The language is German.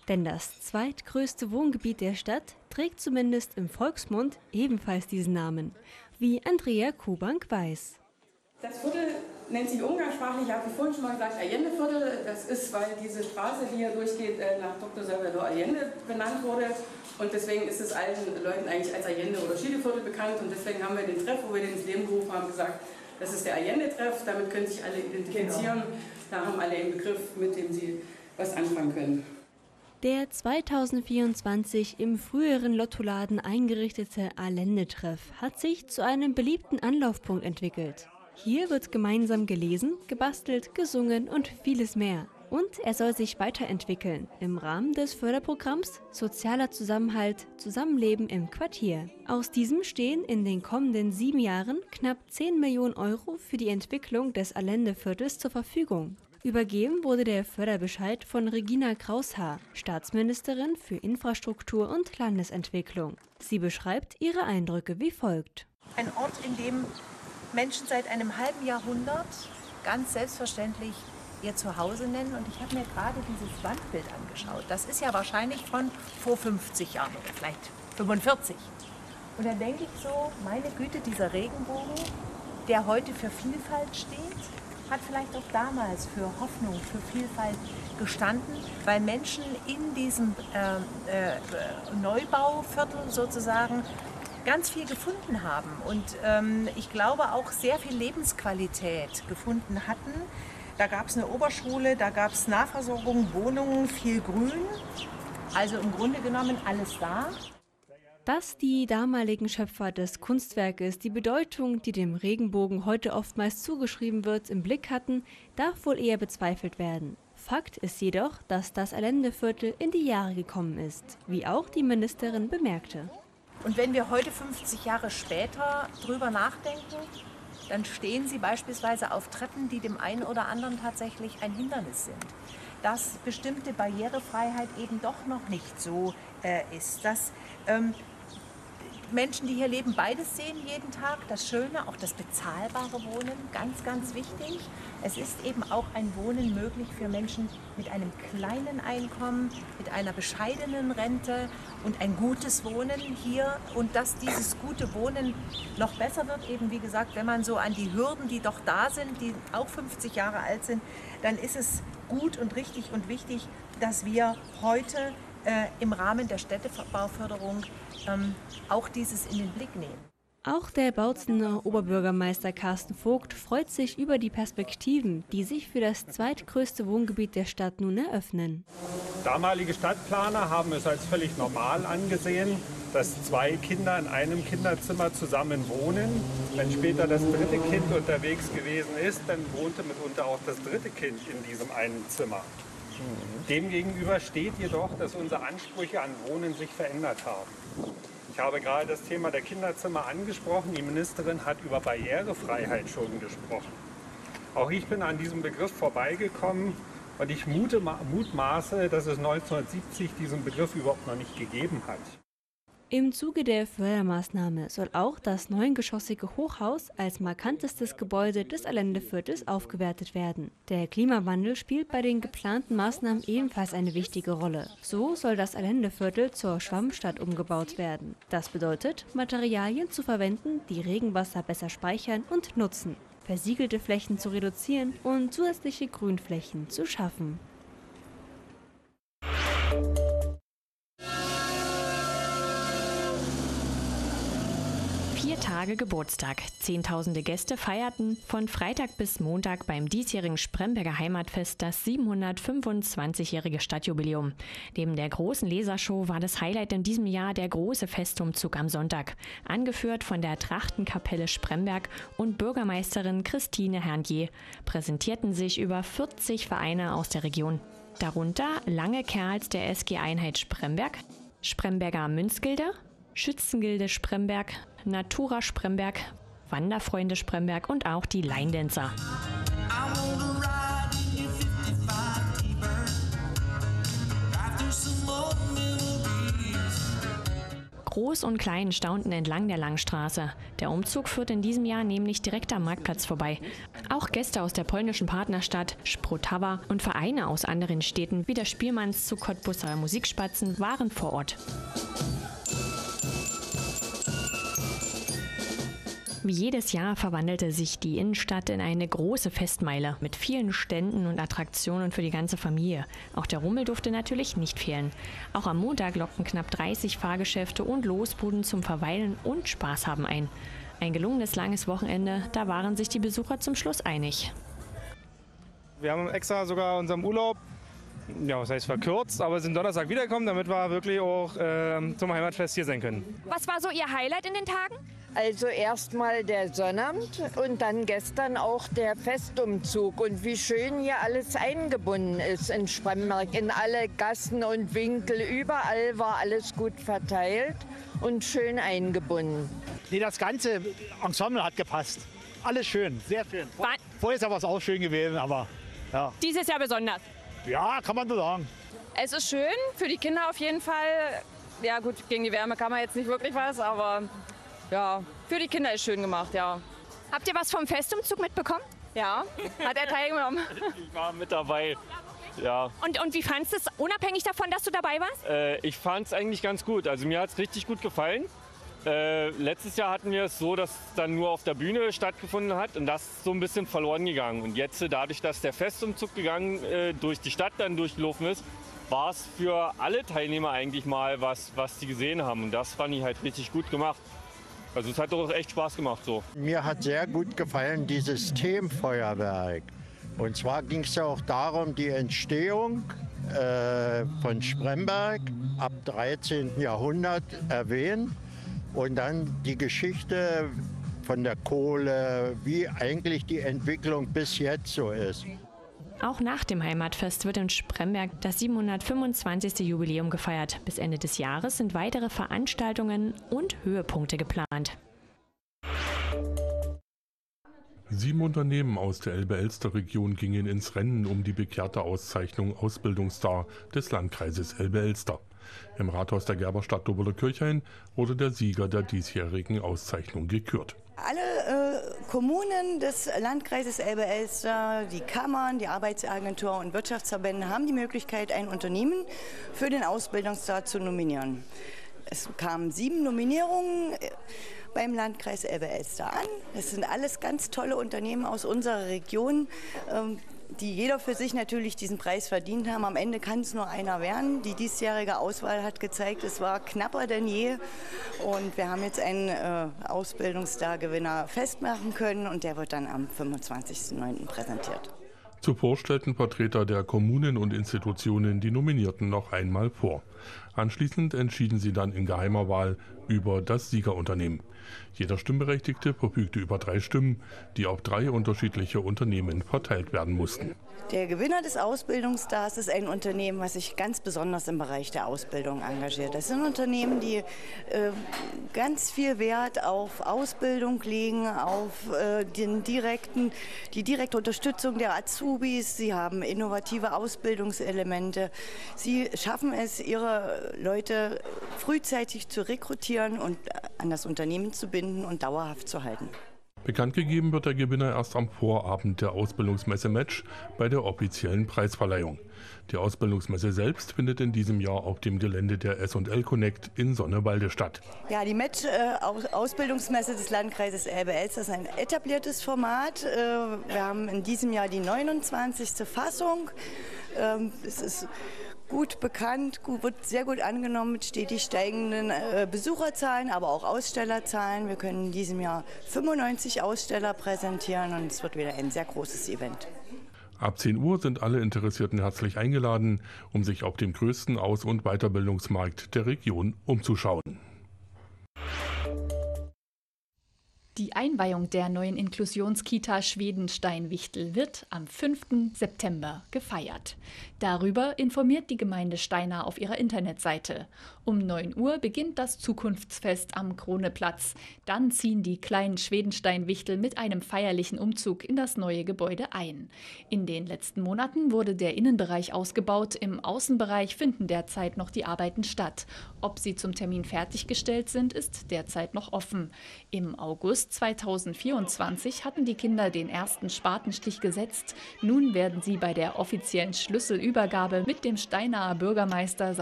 Denn das zweitgrößte Wohngebiet der Stadt trägt zumindest im Volksmund ebenfalls diesen Namen, wie Andrea Kubank weiß. Das Viertel nennt sich umgangssprachlich, ich habe vorhin schon mal gesagt, Allende-Viertel. Das ist, weil diese Straße, die hier durchgeht, nach Dr. Salvador Allende benannt wurde. Und deswegen ist es allen Leuten eigentlich als Allende- oder Chile-Viertel bekannt. Und deswegen haben wir den Treff, wo wir den ins Leben gerufen haben, gesagt, das ist der Allende-Treff. Damit können sich alle identifizieren. Genau. Da haben alle einen Begriff, mit dem sie was anfangen können. Der 2024 im früheren Lottoladen eingerichtete Allende-Treff hat sich zu einem beliebten Anlaufpunkt entwickelt. Hier wird gemeinsam gelesen, gebastelt, gesungen und vieles mehr. Und er soll sich weiterentwickeln im Rahmen des Förderprogramms Sozialer Zusammenhalt, Zusammenleben im Quartier. Aus diesem stehen in den kommenden 7 Jahren knapp 10 Millionen Euro für die Entwicklung des Allende-Viertels zur Verfügung. Übergeben wurde der Förderbescheid von Regina Kraushaar, Staatsministerin für Infrastruktur und Landesentwicklung. Sie beschreibt ihre Eindrücke wie folgt. Ein Ort, in dem Menschen seit einem halben Jahrhundert ganz selbstverständlich ihr Zuhause nennen. Und ich habe mir gerade dieses Wandbild angeschaut. Das ist ja wahrscheinlich von vor 50 Jahren oder vielleicht 45. Und dann denke ich so, meine Güte, dieser Regenbogen, der heute für Vielfalt steht, hat vielleicht auch damals für Hoffnung, für Vielfalt gestanden, weil Menschen in diesem Neubauviertel sozusagen ganz viel gefunden haben und ich glaube auch sehr viel Lebensqualität gefunden hatten. Da gab es eine Oberschule, da gab es Nahversorgung, Wohnungen, viel Grün, also im Grunde genommen alles da. Dass die damaligen Schöpfer des Kunstwerkes die Bedeutung, die dem Regenbogen heute oftmals zugeschrieben wird, im Blick hatten, darf wohl eher bezweifelt werden. Fakt ist jedoch, dass das Allende-Viertel in die Jahre gekommen ist, wie auch die Ministerin bemerkte. Und wenn wir heute 50 Jahre später drüber nachdenken, dann stehen sie beispielsweise auf Treppen, die dem einen oder anderen tatsächlich ein Hindernis sind. Dass bestimmte Barrierefreiheit eben doch noch nicht so ist. Dass Menschen, die hier leben, beides sehen jeden Tag. Das Schöne, auch das bezahlbare Wohnen, ganz, ganz wichtig. Es ist eben auch ein Wohnen möglich für Menschen mit einem kleinen Einkommen, mit einer bescheidenen Rente und ein gutes Wohnen hier. Und dass dieses gute Wohnen noch besser wird, eben wie gesagt, wenn man so an die Hürden, die doch da sind, die auch 50 Jahre alt sind, dann ist es gut und richtig und wichtig, dass wir heute im Rahmen der Städtebauförderung auch dieses in den Blick nehmen. Auch der Bautzener Oberbürgermeister Carsten Vogt freut sich über die Perspektiven, die sich für das zweitgrößte Wohngebiet der Stadt nun eröffnen. Damalige Stadtplaner haben es als völlig normal angesehen, dass 2 Kinder in einem Kinderzimmer zusammen wohnen. Wenn später das 3. Kind unterwegs gewesen ist, dann wohnte mitunter auch das 3. Kind in diesem einen Zimmer. Demgegenüber steht jedoch, dass unsere Ansprüche an Wohnen sich verändert haben. Ich habe gerade das Thema der Kinderzimmer angesprochen. Die Ministerin hat über Barrierefreiheit schon gesprochen. Auch ich bin an diesem Begriff vorbeigekommen und ich mutmaße, dass es 1970 diesen Begriff überhaupt noch nicht gegeben hat. Im Zuge der Fördermaßnahme soll auch das 9-geschossige Hochhaus als markantestes Gebäude des Allende-Viertels aufgewertet werden. Der Klimawandel spielt bei den geplanten Maßnahmen ebenfalls eine wichtige Rolle. So soll das Allende-Viertel zur Schwammstadt umgebaut werden. Das bedeutet, Materialien zu verwenden, die Regenwasser besser speichern und nutzen, versiegelte Flächen zu reduzieren und zusätzliche Grünflächen zu schaffen. 4 Tage Geburtstag. Zehntausende Gäste feierten von Freitag bis Montag beim diesjährigen Spremberger Heimatfest das 725-jährige Stadtjubiläum. Neben der großen Lasershow war das Highlight in diesem Jahr der große Festumzug am Sonntag, angeführt von der Trachtenkapelle Spremberg und Bürgermeisterin Christine Herrnje, präsentierten sich über 40 Vereine aus der Region. Darunter Lange Kerls der SG-Einheit Spremberg, Spremberger Münzgilde, Schützengilde Spremberg, Natura Spremberg, Wanderfreunde Spremberg und auch die Line-Dancer. Groß und Klein staunten entlang der Langstraße. Der Umzug führt in diesem Jahr nämlich direkt am Marktplatz vorbei. Auch Gäste aus der polnischen Partnerstadt Sprotawa und Vereine aus anderen Städten wie der Spielmannszug Cottbuser Musikspatzen waren vor Ort. Wie jedes Jahr verwandelte sich die Innenstadt in eine große Festmeile mit vielen Ständen und Attraktionen für die ganze Familie. Auch der Rummel durfte natürlich nicht fehlen. Auch am Montag lockten knapp 30 Fahrgeschäfte und Losbuden zum Verweilen und Spaß haben ein. Ein gelungenes langes Wochenende, da waren sich die Besucher zum Schluss einig. Wir haben extra sogar unseren Urlaub, ja, was heißt verkürzt, aber sind Donnerstag wiedergekommen, damit wir wirklich auch zum Heimatfest hier sein können. Was war so Ihr Highlight in den Tagen? Also erstmal der Sonnabend und dann gestern auch der Festumzug und wie schön hier alles eingebunden ist in Spremberg, in alle Gassen und Winkel, überall war alles gut verteilt und schön eingebunden. Nee, das ganze Ensemble hat gepasst. Alles schön, sehr schön. Vorher war es auch schön gewesen, aber ja. Dieses Jahr besonders. Ja, kann man so sagen. Es ist schön, für die Kinder auf jeden Fall. Ja gut, gegen die Wärme kann man jetzt nicht wirklich was, aber ja, für die Kinder ist schön gemacht, ja. Habt ihr was vom Festumzug mitbekommen? Ja, hat er teilgenommen. Ich war mit dabei, ja. Und wie fandest du es, unabhängig davon, dass du dabei warst? Ich fand es eigentlich ganz gut. Also mir hat es richtig gut gefallen. Letztes Jahr hatten wir es so, dass es dann nur auf der Bühne stattgefunden hat und das ist so ein bisschen verloren gegangen. Und jetzt, dadurch, dass der Festumzug durch die Stadt dann durchgelaufen ist, war es für alle Teilnehmer eigentlich mal was sie gesehen haben. Und das fand ich halt richtig gut gemacht. Also es hat doch echt Spaß gemacht so. Mir hat sehr gut gefallen dieses Themenfeuerwerk. Und zwar ging es ja auch darum, die Entstehung von Spremberg ab 13. Jahrhundert erwähnt. Und dann die Geschichte von der Kohle, wie eigentlich die Entwicklung bis jetzt so ist. Auch nach dem Heimatfest wird in Spremberg das 725. Jubiläum gefeiert. Bis Ende des Jahres sind weitere Veranstaltungen und Höhepunkte geplant. 7 Unternehmen aus der Elbe-Elster-Region gingen ins Rennen um die begehrte Auszeichnung Ausbildungsstar des Landkreises Elbe-Elster. Im Rathaus der Gerberstadt Doberle-Kirchhain wurde der Sieger der diesjährigen Auszeichnung gekürt. Alle Kommunen des Landkreises Elbe-Elster, die Kammern, die Arbeitsagentur und Wirtschaftsverbände haben die Möglichkeit, ein Unternehmen für den Ausbildungsstar zu nominieren. Es kamen 7 Nominierungen beim Landkreis Elbe-Elster an. Das sind alles ganz tolle Unternehmen aus unserer Region, die jeder für sich natürlich diesen Preis verdient haben. Am Ende kann es nur einer werden. Die diesjährige Auswahl hat gezeigt, es war knapper denn je. Und wir haben jetzt einen Ausbildungsstar-Gewinner festmachen können und der wird dann am 25.09. präsentiert. Zuvor stellten Vertreter der Kommunen und Institutionen die Nominierten noch einmal vor. Anschließend entschieden sie dann in geheimer Wahl über das Siegerunternehmen. Jeder Stimmberechtigte verfügte über 3 Stimmen, die auf 3 unterschiedliche Unternehmen verteilt werden mussten. Der Gewinner des Ausbildungsstars ist ein Unternehmen, was sich ganz besonders im Bereich der Ausbildung engagiert. Das sind Unternehmen, die ganz viel Wert auf Ausbildung legen, auf die direkte Unterstützung der Azubis. Sie haben innovative Ausbildungselemente. Sie schaffen es, ihre Leute frühzeitig zu rekrutieren und an das Unternehmen zu binden und dauerhaft zu halten. Bekannt gegeben wird der Gewinner erst am Vorabend der Ausbildungsmesse Match bei der offiziellen Preisverleihung. Die Ausbildungsmesse selbst findet in diesem Jahr auf dem Gelände der S&L Connect in Sonnewalde statt. Ja, die Match Ausbildungsmesse des Landkreises Elbe-Elster ist ein etabliertes Format. Wir haben in diesem Jahr die 29. Fassung. Es ist gut bekannt, wird sehr gut angenommen mit stetig steigenden Besucherzahlen, aber auch Ausstellerzahlen. Wir können in diesem Jahr 95 Aussteller präsentieren und es wird wieder ein sehr großes Event. Ab 10 Uhr sind alle Interessierten herzlich eingeladen, um sich auf dem größten Aus- und Weiterbildungsmarkt der Region umzuschauen. Die Einweihung der neuen Inklusionskita Schwedenstein-Wichtel wird am 5. September gefeiert. Darüber informiert die Gemeinde Steinau auf ihrer Internetseite. Um 9 Uhr beginnt das Zukunftsfest am Kroneplatz. Dann ziehen die kleinen Schwedenstein-Wichtel mit einem feierlichen Umzug in das neue Gebäude ein. In den letzten Monaten wurde der Innenbereich ausgebaut. Im Außenbereich finden derzeit noch die Arbeiten statt. Ob sie zum Termin fertiggestellt sind, ist derzeit noch offen. Im August August 2024 hatten die Kinder den ersten Spatenstich gesetzt. Nun werden sie bei der offiziellen Schlüsselübergabe mit dem Steinaer Bürgermeister